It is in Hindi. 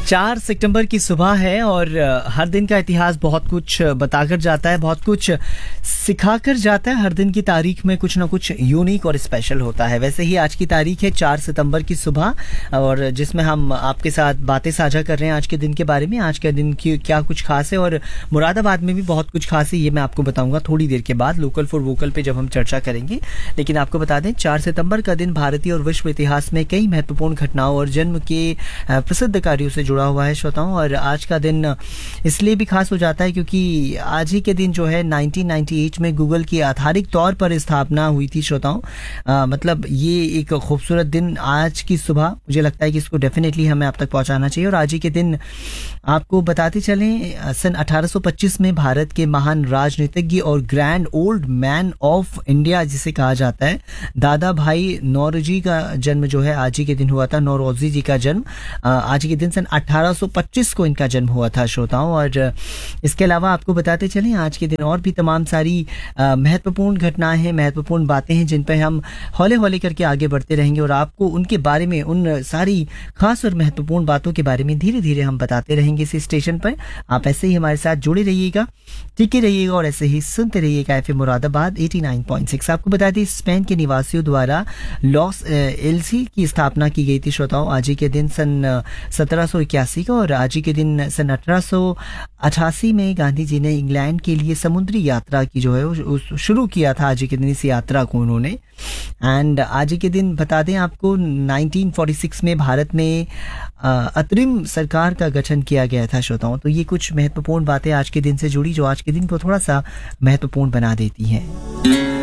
4 सितंबर की सुबह है और हर दिन का इतिहास बहुत कुछ बताकर जाता है, बहुत कुछ सिखाकर जाता है। हर दिन की तारीख में कुछ ना कुछ यूनिक और स्पेशल होता है। वैसे ही आज की तारीख है 4 सितंबर की सुबह, और जिसमें हम आपके साथ बातें साझा कर रहे हैं आज के दिन के बारे में। आज के दिन की क्या कुछ खास है और मुरादाबाद में भी बहुत कुछ खास है, ये मैं आपको बताऊंगा थोड़ी देर के बाद लोकल फॉर वोकल पे जब हम चर्चा करेंगे। लेकिन आपको बता दें 4 सितंबर का दिन भारतीय और विश्व इतिहास में कई महत्वपूर्ण घटनाओं और जन्म के प्रसिद्ध कार्यों से जुड़ा हुआ है श्रोताओं। और आज का दिन इसलिए भी खास हो जाता है क्योंकि आज ही के दिन जो है 1998 में गूगल की आधिकारिक तौर पर स्थापना हुई थी श्रोताओं। मतलब ये एक खूबसूरत दिन आज की सुबह, मुझे लगता है कि इसको डेफिनेटली हमें आप तक पहुंचाना चाहिए। और आज ही के दिन आपको बताते चलें सन 1825 में भारत के महान राजनीतिज्ञ और grand old man of India जिसे कहा जाता है, दादा भाई नौरोजी का जन्म जो है आज ही के दिन हुआ था। नौरोजी जी का जन्म आज के दिन सन 1825 को इनका जन्म हुआ था श्रोताओं। और इसके अलावा आपको बताते चलें आज के दिन और भी तमाम सारी महत्वपूर्ण घटनाएं हैं, महत्वपूर्ण बातें हैं जिन पर हम हौले हौले करके आगे बढ़ते रहेंगे और आपको उनके बारे में, उन सारी खास और महत्वपूर्ण बातों के बारे में धीरे धीरे हम बताते रहेंगे इस स्टेशन पर। आप ऐसे ही हमारे साथ जुड़े रहिएगा, टिके रहिएगा और ऐसे ही सुनते रहिएगा एफएम मुरादाबाद 89.6। आपको बता दें स्पेन के निवासियों द्वारा लॉस एल्सी की स्थापना की गई थी श्रोताओं आज ही के दिन सन 1781 का। और आज ही के दिन सन 1888 में गांधी जी ने इंग्लैंड के लिए समुद्री यात्रा की जो है वो शुरू किया था आज ही के दिन इस यात्रा को उन्होंने। एंड आज ही के दिन बता दें आपको 1946 में भारत में अंतरिम सरकार का गठन किया गया था श्रोताओं। तो ये कुछ महत्वपूर्ण बातें आज के दिन से जुड़ी जो आज के दिन को थोड़ा सा महत्वपूर्ण बना देती हैं।